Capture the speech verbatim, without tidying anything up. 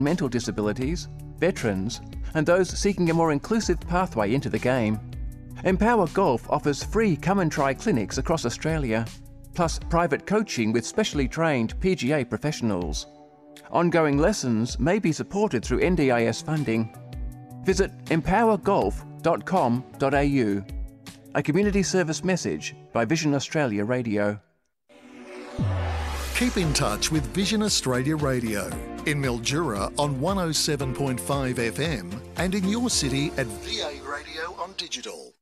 mental disabilities, veterans, and those seeking a more inclusive pathway into the game. Empower Golf offers free come-and-try clinics across Australia, plus private coaching with specially trained P G A professionals. Ongoing lessons may be supported through N D I S funding. Visit empower golf dot com dot a u. A community service message by Vision Australia Radio. Keep in touch with Vision Australia Radio in Mildura on one oh seven point five F M and in your city at V A Radio on digital.